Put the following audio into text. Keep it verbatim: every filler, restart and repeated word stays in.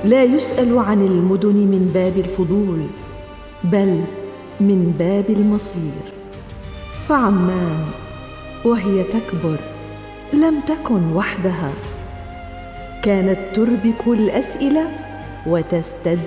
لا يسأل عن المدن من باب الفضول، بل من باب المصير. فعمان وهي تكبر لم تكن وحدها، كانت تربك الأسئلة وتستدعي